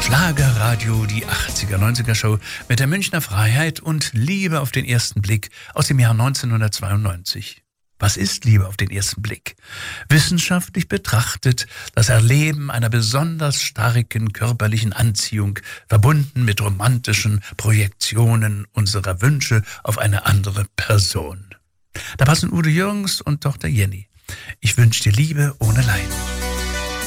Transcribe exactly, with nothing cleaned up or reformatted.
Schlagerradio, die achtziger, neunziger Show mit der Münchner Freiheit und Liebe auf den ersten Blick aus dem Jahr neunzehnhundertzweiundneunzig. Was ist Liebe auf den ersten Blick? Wissenschaftlich betrachtet das Erleben einer besonders starken körperlichen Anziehung, verbunden mit romantischen Projektionen unserer Wünsche auf eine andere Person. Da passen Udo Jürgens und Tochter Jenny. Ich wünsche dir Liebe ohne Leiden.